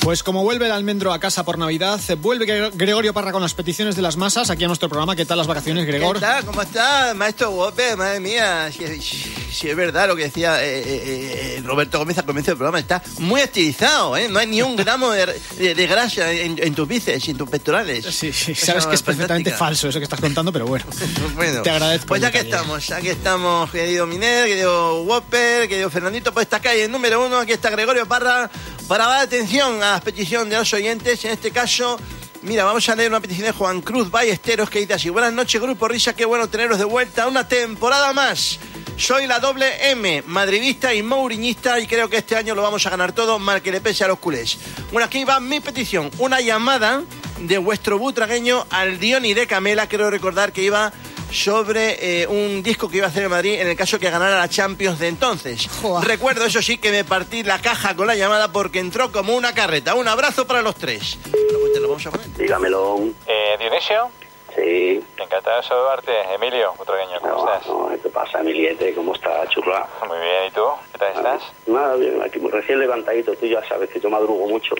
Pues como vuelve el almendro a casa por Navidad, vuelve Gregorio Parra con las peticiones de las masas aquí a nuestro programa. ¿Qué tal las vacaciones, Gregor? ¿Qué tal? ¿Cómo está, maestro Gómez? Madre mía, si es verdad lo que decía Roberto Gómez al comienzo del programa, está muy estilizado, ¿eh? No hay ni un gramo de grasa en tus bíceps y en tus pectorales. Sí, sabes que es perfectamente falso eso que estás contando, pero bueno, te agradezco. Pues aquí estamos, querido Miner, querido Whopper, querido Fernandito, por esta calle número 1, aquí está Gregorio Parra, para dar atención a las peticiones de los oyentes. En este caso, mira, vamos a leer una petición de Juan Cruz Ballesteros que dice así: buenas noches, Grupo Risa, qué bueno teneros de vuelta una temporada más. Soy la doble M, madridista y mouriñista, y creo que este año lo vamos a ganar todo, mal que le pese a los culés. Bueno, aquí va mi petición, una llamada de vuestro butragueño al Diony de Camela. Quiero recordar que iba sobre un disco que iba a hacer en Madrid en el caso que ganara la Champions de entonces. Joder. Recuerdo, eso sí, que me partí la caja con la llamada porque entró como una carreta. Un abrazo para los tres. Pues te lo vamos a poner. Dígamelo. ¿Dionisio? Sí. Encantado de saludarte, Emilio, butragueño, ¿cómo estás? ¿Qué pasa, Emiliete? ¿Cómo estás, churra? Muy bien, ¿y tú? ¿Qué tal estás? Nada, bien, aquí recién levantadito. Tú ya sabes que yo madrugo mucho.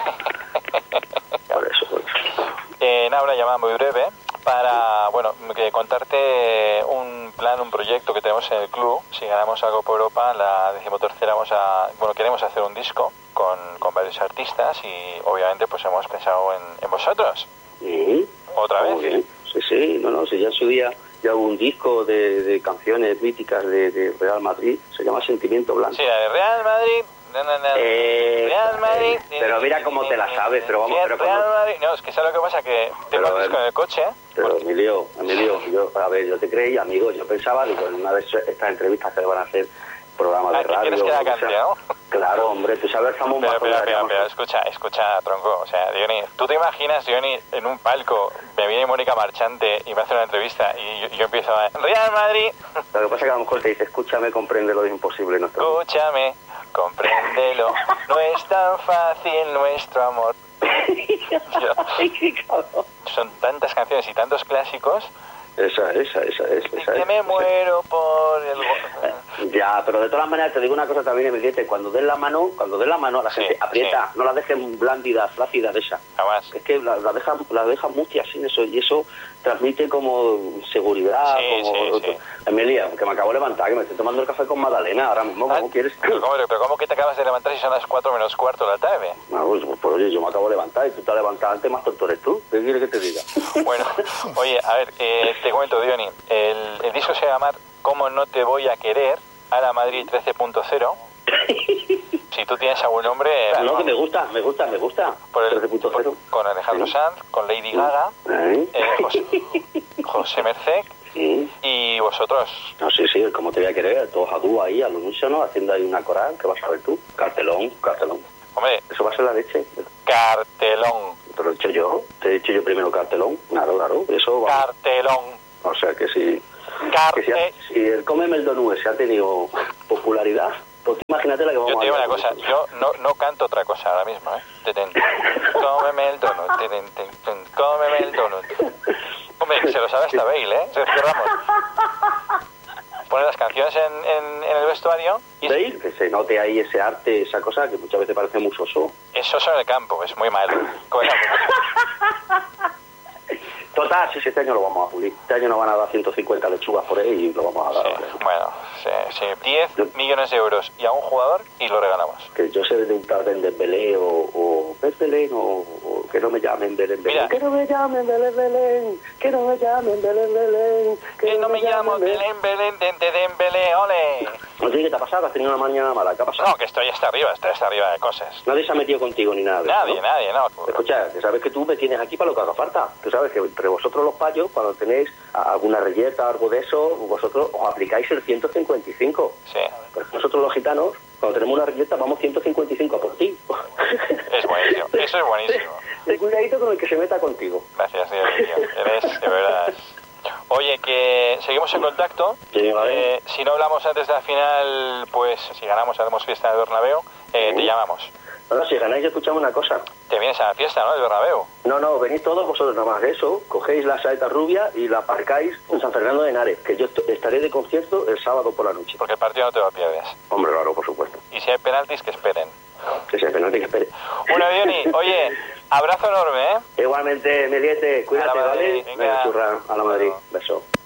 Por eso. Nada, una llamada muy breve para, contarte un plan, un proyecto que tenemos en el club. Si ganamos algo por Europa, la 13ª queremos hacer un disco con varios artistas y obviamente pues hemos pensado en vosotros. ¿Otra vez? Muy bien. Sí, si ya en su día ya hubo un disco de canciones míticas de Real Madrid, se llama Sentimiento Blanco. Sí, la de Real Madrid. Real Madrid. Pero mira cómo te la sabes, pero vamos. Real Madrid. No, es que ¿sabes lo que pasa? Que tengo el disco en el coche. Pero Emilio, yo te creí, amigo, yo pensaba, digo, en una de estas entrevistas que le van a hacer programas de radio. ¿Quieres que la cante, no? Claro, hombre, tú sabes, estamos más... Pero escucha, tronco, o sea, Diony, ¿tú te imaginas, Diony, en un palco, me viene Mónica Marchante y me hace una entrevista y yo empiezo a... ¡Real Madrid! Lo que pasa es que a lo mejor te dice, escúchame, compréndelo, es imposible nuestro... Escúchame, compréndelo, no es tan fácil nuestro amor. Son tantas canciones y tantos clásicos... Esa es. Que me muero por el... Ya, pero de todas maneras te digo una cosa también, Emiliete, cuando den la mano a la gente, aprieta, no la dejen blándida, flácida de esa. Jamás. Es que la dejan muy así, eso transmite como seguridad, sí. Emilia, que me acabo de levantar, que me estoy tomando el café con Magdalena ahora mismo, ¿cómo quieres? Pero ¿cómo que te acabas de levantar si son las 4 menos cuarto de la tarde? Pues oye, yo me acabo de levantar y tú te has levantado antes, más tonto eres tú. ¿Qué quieres que te diga? Bueno, oye, a ver, te comento, Diony, el disco se llama ¿Cómo no te voy a querer? A la Madrid 13.0 Si tú tienes algún nombre... No, que me gusta. Por el 13.0. Con Alejandro Sanz, con Lady Gaga, José Merced y vosotros. No, sí, ¿cómo te voy a querer? Todos a dúo ahí, al unísono, haciendo ahí una coral, ¿qué vas a ver tú? Cartelón. Hombre. Eso va a ser la leche. Cartelón. Te lo he dicho yo. Te he dicho yo primero cartelón. Claro. Eso va. Cartelón. O sea que si el Cómeme el Donut se ha tenido popularidad, pues imagínate la que vamos a hacer. Yo te digo una cosa, yo no canto otra cosa ahora mismo, Cómeme el donut, cómeme el donut. Hombre, se lo sabe hasta Bale, Sergio Ramos. Pone las canciones en el vestuario y... Bale, que se note ahí ese arte, esa cosa que muchas veces parece muy soso. Es soso en el campo, es muy malo. Total, si este año lo vamos a pulir. Este año nos van a dar 150 lechugas por ahí y lo vamos a dar. Sí. 10 millones de euros y a un jugador y lo regalamos. Que yo sé de un tal de Belén o Belén o que no me llamen Belén. Que no me llamen Belén. Que no me llamen Belén. Que no me llamo Belén Dembélé, ole. Oye, ¿qué te ha pasado? ¿Has tenido una mañana mala? ¿Qué ha pasado? No, que estoy hasta arriba de cosas. Nadie se ha metido contigo ni nada. Nadie, no. Escucha, que sabes que tú me tienes aquí para lo que haga falta. Tú sabes que entre vosotros los payos, cuando tenéis alguna reyerta o algo de eso, vosotros os aplicáis el 155. Sí. Pues nosotros los gitanos, cuando tenemos una reyerta, vamos 155 a por ti. Es buenísimo, eso es buenísimo. Ten cuidadito con el que se meta contigo. Gracias, tío. Eres, de verdad... Oye, que seguimos en contacto. Sí, vale. Si no hablamos antes de la final, pues si ganamos, haremos fiesta en el Bernabéu, te llamamos. Bueno, si ganáis, escuchamos una cosa. Te vienes a la fiesta, ¿no? Del Bernabéu. No, venís todos vosotros nada más de eso. Cogéis la saeta rubia y la aparcáis en San Fernando de Henares, que yo estaré de concierto el sábado por la noche. Porque el partido no te lo pierdes. Hombre, claro, por supuesto. Y si hay penaltis, que esperen. Que si hay penaltis, que esperen. Bueno, Diony, oye, abrazo enorme, ¿eh? Igualmente, Meliete, cuídate, A la Madrid, ¿vale? venga. Churra, a la Madrid. Beso.